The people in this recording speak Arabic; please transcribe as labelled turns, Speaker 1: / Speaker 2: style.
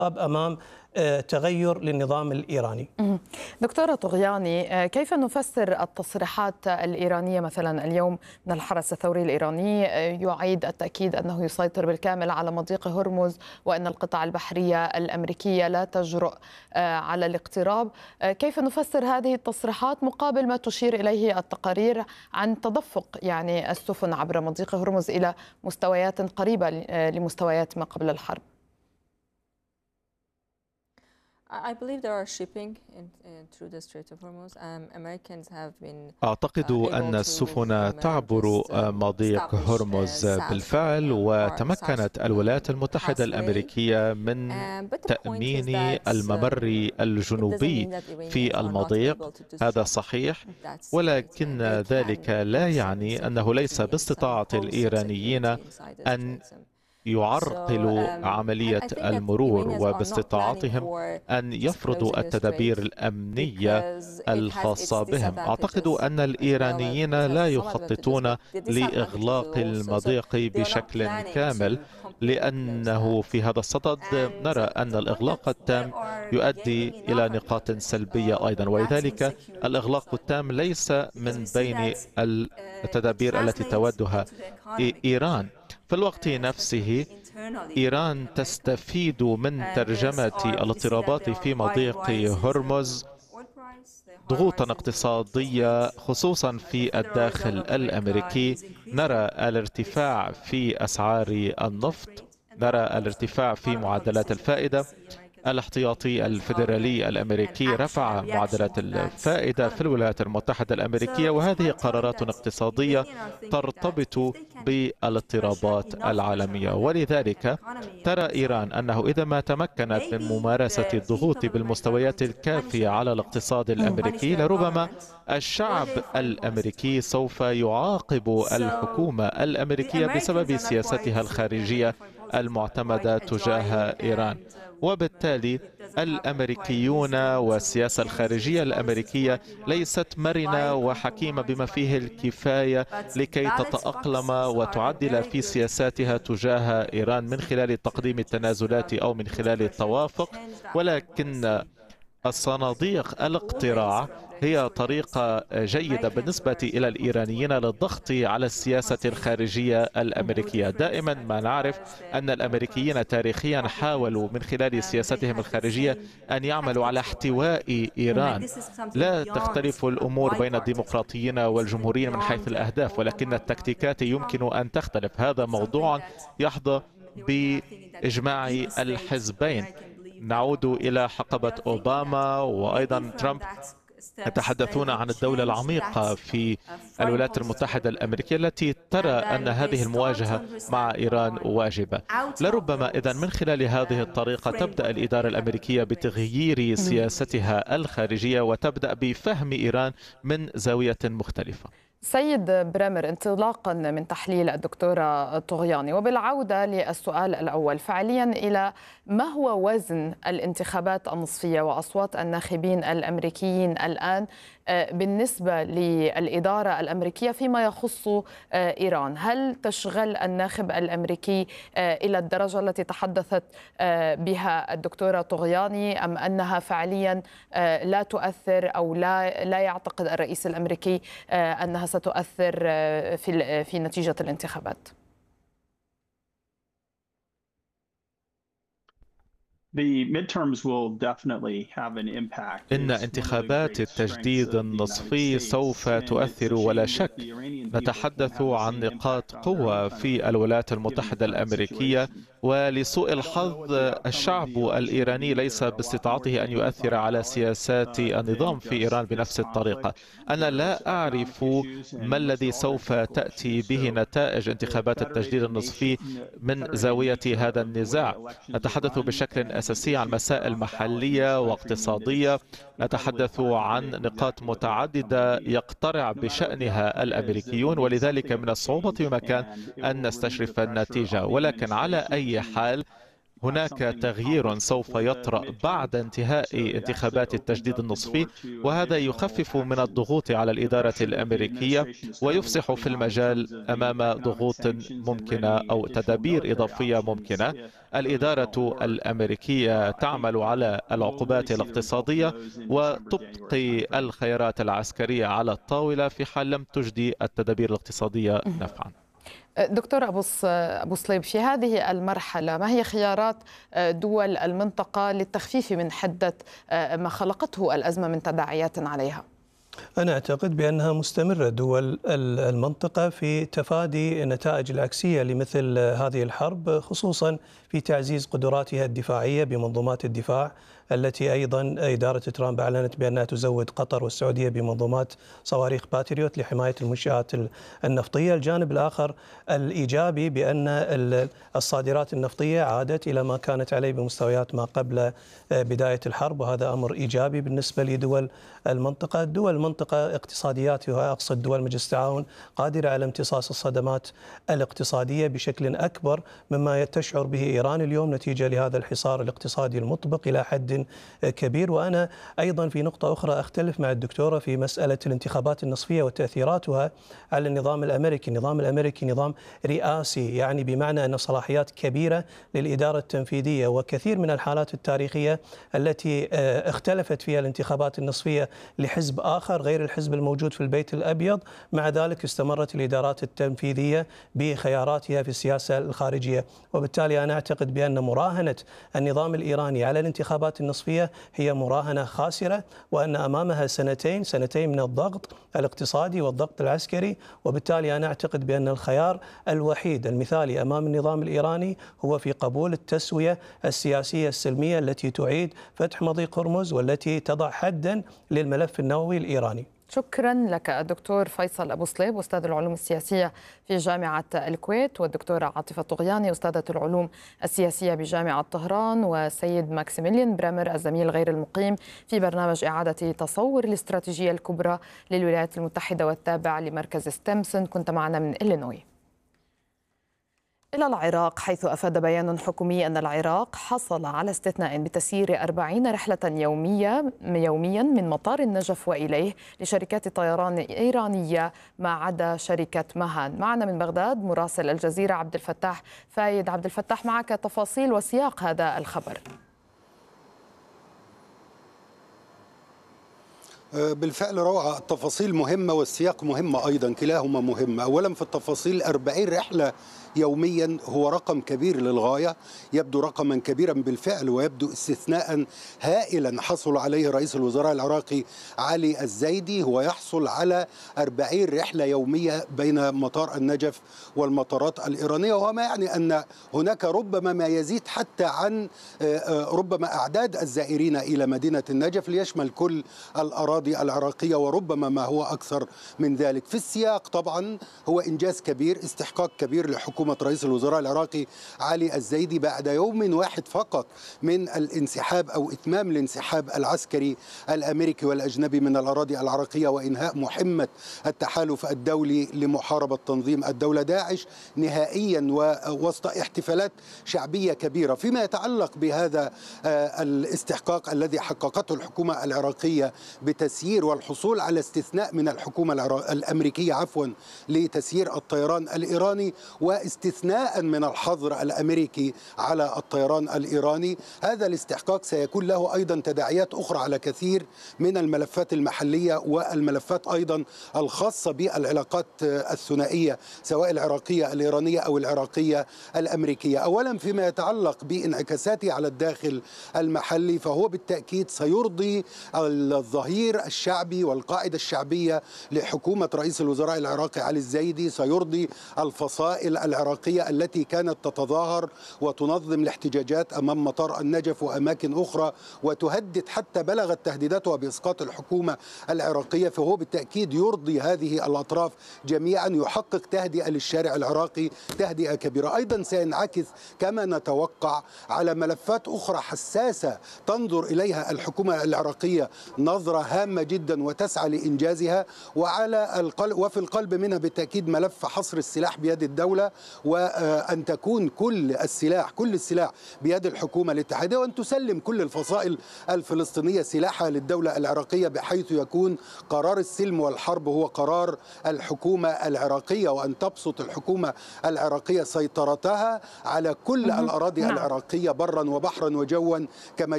Speaker 1: أمام تغير للنظام الإيراني.
Speaker 2: دكتورة طغياني، كيف نفسر التصريحات الإيرانية مثلا اليوم من الحرس الثوري الإيراني يعيد التأكيد أنه يسيطر بالكامل على مضيق هرمز وأن القطع البحرية الأمريكية لا تجرؤ على الاقتراب؟ كيف نفسر هذه التصريحات مقابل ما تشير إليه التقارير عن تدفق يعني السفن عبر مضيق هرمز إلى مستويات قريبة لمستويات ما قبل الحرب؟
Speaker 3: أعتقد أن السفن تعبر مضيق هرمز بالفعل، وتمكنت الولايات المتحدة الأمريكية من تأمين الممر الجنوبي في المضيق. هذا صحيح، ولكن ذلك لا يعني أنه ليس باستطاعة الإيرانيين أن يعرقلوا عملية المرور، وباستطاعتهم أن يفرضوا التدابير الأمنية الخاصة بهم. أعتقد أن الإيرانيين لا يخططون لإغلاق المضيق بشكل كامل، لأنه في هذا الصدد نرى أن الإغلاق التام يؤدي إلى نقاط سلبية أيضا، ولذلك الإغلاق التام ليس من بين التدابير التي تودها إيران. في الوقت نفسه إيران تستفيد من ترجمة الاضطرابات في مضيق هرمز ضغوطا اقتصادية خصوصا في الداخل الأمريكي. نرى الارتفاع في أسعار النفط، نرى الارتفاع في معدلات الفائدة. الاحتياطي الفيدرالي الأمريكي رفع معدلات الفائدة في الولايات المتحدة الأمريكية، وهذه قرارات اقتصادية ترتبط بالاضطرابات العالمية. ولذلك ترى إيران أنه إذا ما تمكنت من ممارسة الضغوط بالمستويات الكافية على الاقتصاد الأمريكي، لربما الشعب الأمريكي سوف يعاقب الحكومة الأمريكية بسبب سياستها الخارجية المعتمدة تجاه إيران. وبالتالي الأمريكيون والسياسة الخارجية الأمريكية ليست مرنة وحكيمة بما فيه الكفاية لكي تتأقلم وتعدل في سياساتها تجاه إيران من خلال تقديم التنازلات أو من خلال التوافق، ولكن الصناديق الاقتراع هي طريقة جيدة بالنسبة إلى الإيرانيين للضغط على السياسة الخارجية الأمريكية. دائما ما نعرف أن الأمريكيين تاريخيا حاولوا من خلال سياستهم الخارجية أن يعملوا على احتواء إيران. لا تختلف الأمور بين الديمقراطيين والجمهوريين من حيث الأهداف، ولكن التكتيكات يمكن أن تختلف. هذا موضوع يحظى بإجماع الحزبين. نعود إلى حقبة أوباما وأيضا ترامب، يتحدثون عن الدولة العميقة في الولايات المتحدة الأمريكية التي ترى أن هذه المواجهة مع إيران واجبة. لربما إذن من خلال هذه الطريقة تبدأ الإدارة الأمريكية بتغيير سياستها الخارجية وتبدأ بفهم إيران من زاوية مختلفة.
Speaker 2: سيد برامر، انطلاقا من تحليل الدكتورة طغياني وبالعودة للسؤال الأول فعليا إلى ما هو وزن الانتخابات النصفية وأصوات الناخبين الأمريكيين الآن بالنسبة للإدارة الأمريكية فيما يخص إيران؟ هل تشغل الناخب الأمريكي إلى الدرجة التي تحدثت بها الدكتورة طغياني، أم أنها فعليا لا تؤثر أو لا يعتقد الرئيس الأمريكي أنها ستؤثر في نتيجة الانتخابات؟
Speaker 3: إن انتخابات التجديد النصفي سوف تؤثر ولا شك. نتحدث عن نقاط قوة في الولايات المتحدة الأمريكية، ولسوء الحظ الشعب الإيراني ليس باستطاعته أن يؤثر على سياسات النظام في إيران بنفس الطريقة. أنا لا أعرف ما الذي سوف تأتي به نتائج انتخابات التجديد النصفي من زاوية هذا النزاع. نتحدث بشكل أساسي عن مسائل محلية واقتصادية، نتحدث عن نقاط متعددة يقترع بشأنها الأمريكيون، ولذلك من الصعوبة بمكان أن نستشرف النتيجة. ولكن على أي حال هناك تغيير سوف يطرأ بعد انتهاء انتخابات التجديد النصفي، وهذا يخفف من الضغوط على الإدارة الأمريكية ويفسح في المجال أمام ضغوط ممكنة أو تدابير إضافية ممكنة. الإدارة الأمريكية تعمل على العقوبات الاقتصادية وتبقي الخيارات العسكرية على الطاولة في حال لم تجدي التدابير الاقتصادية نفعا.
Speaker 2: دكتور أبو صليب، في هذه المرحلة ما هي خيارات دول المنطقة للتخفيف من حدة ما خلقته الأزمة من تداعيات عليها؟
Speaker 1: أنا أعتقد بأنها مستمرة دول المنطقة في تفادي النتائج العكسية لمثل هذه الحرب، خصوصا في تعزيز قدراتها الدفاعية بمنظومات الدفاع التي أيضا إدارة ترامب أعلنت بأنها تزود قطر والسعودية بمنظومات صواريخ باتريوت لحماية المنشآت النفطية. الجانب الآخر الإيجابي بأن الصادرات النفطية عادت إلى ما كانت عليه بمستويات ما قبل بداية الحرب، وهذا أمر إيجابي بالنسبة لدول المنطقة. دول المنطقة اقتصادياتها، أقصد دول مجلس التعاون، قادرة على امتصاص الصدمات الاقتصادية بشكل أكبر مما تشعر به إيران اليوم نتيجة لهذا الحصار الاقتصادي المطبق إلى حد كبير. وأنا أيضا في نقطة أخرى أختلف مع الدكتورة في مسألة الانتخابات النصفية وتأثيراتها على النظام الأمريكي. النظام الأمريكي نظام رئاسي، يعني بمعنى أن صلاحيات كبيرة للإدارة التنفيذية، وكثير من الحالات التاريخية التي اختلفت فيها الانتخابات النصفية لحزب آخر غير الحزب الموجود في البيت الأبيض، مع ذلك استمرت الإدارات التنفيذية بخياراتها في السياسة الخارجية. وبالتالي أنا أعتقد بأن مراهنة النظام الإيراني على الانتخابات النصفية هي مراهنة خاسرة، وأن أمامها سنتين من الضغط الاقتصادي والضغط العسكري. وبالتالي أنا أعتقد بأن الخيار الوحيد المثالي أمام النظام الإيراني هو في قبول التسوية السياسية السلمية التي تعيد فتح مضيق هرمز والتي تضع حدا للملف النووي الإيراني.
Speaker 2: شكرا لك الدكتور فيصل أبو صليب، أستاذ العلوم السياسية في جامعة الكويت، والدكتورة عاطفة طغياني، أستاذة العلوم السياسية بجامعة طهران، وسيد ماكسيميليان برامر الزميل غير المقيم في برنامج إعادة تصور الاستراتيجية الكبرى للولايات المتحدة والتابع لمركز ستيمسون. كنت معنا من إلينوي. إلى العراق، حيث أفاد بيان حكومي أن العراق حصل على استثناء بتسيير 40 رحلة يوميا من مطار النجف وإليه لشركات طيران إيرانية ما عدا شركة مهان. معنا من بغداد مراسل الجزيرة عبد الفتاح فايد. عبد الفتاح، معك تفاصيل وسياق هذا الخبر.
Speaker 4: بالفعل روعة، التفاصيل مهمة والسياق مهمة أيضا، كلاهما مهمة. أولا في التفاصيل، 40 رحلة يوميا هو رقم كبير للغاية، يبدو رقما كبيرا بالفعل، ويبدو استثناء هائلا حصل عليه رئيس الوزراء العراقي علي الزيدي. هو يحصل على 40 رحلة يومية بين مطار النجف والمطارات الإيرانية، وما يعني أن هناك ربما ما يزيد حتى عن ربما أعداد الزائرين إلى مدينة النجف ليشمل كل الأراضي العراقية، وربما ما هو أكثر من ذلك. في السياق طبعا هو إنجاز كبير، استحقاق كبير لحكومة رئيس الوزراء العراقي علي الزيدي بعد يوم واحد فقط من الانسحاب أو إتمام الانسحاب العسكري الأمريكي والأجنبي من الأراضي العراقية، وإنهاء مهمة التحالف الدولي لمحاربة تنظيم الدولة داعش نهائيا، ووسط احتفالات شعبية كبيرة. فيما يتعلق بهذا الاستحقاق الذي حققته الحكومة العراقية بتسيير والحصول على استثناء من الحكومة الأمريكية لتسيير الطيران الإيراني، واستثناء من الحظر الأمريكي على الطيران الإيراني، هذا الاستحقاق سيكون له أيضا تداعيات أخرى على كثير من الملفات المحلية والملفات أيضا الخاصة بالعلاقات الثنائية سواء العراقية الإيرانية أو العراقية الأمريكية. أولا فيما يتعلق بانعكاساته على الداخل المحلي، فهو بالتأكيد سيرضي الظهير الشعبي والقاعدة الشعبية لحكومة رئيس الوزراء العراقي علي الزيدي، سيرضي الفصائل العراقية التي كانت تتظاهر وتنظم الاحتجاجات أمام مطار النجف وأماكن أخرى، وتهدد حتى بلغت تهديداتها بإسقاط الحكومة العراقية. فهو بالتأكيد يرضي هذه الأطراف جميعا، يحقق تهدئة للشارع العراقي، تهدئة كبيرة. أيضا سينعكس كما نتوقع على ملفات أخرى حساسة تنظر إليها الحكومة العراقية نظرة هامة هامة جدا وتسعى لإنجازها، وفي القلب منها بالتأكيد ملف حصر السلاح بيد الدولة، وأن تكون كل السلاح بيد الحكومة الاتحادية، وأن تسلم كل الفصائل الفلسطينية سلاحها للدولة العراقية، بحيث يكون قرار السلم والحرب هو قرار الحكومة العراقية، وأن تبسط الحكومة العراقية سيطرتها على كل الأراضي العراقية برا وبحرا وجوا كما